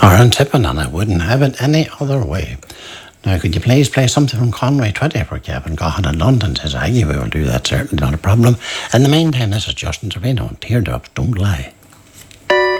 Or on tipping, and I wouldn't have it any other way. Now, could you please play something from Conway Twitty for Kevin Gahan in London? Says Aggie, we will do that, certainly not a problem. In the meantime, this is Justin Trevino, Teardrops Don't Lie.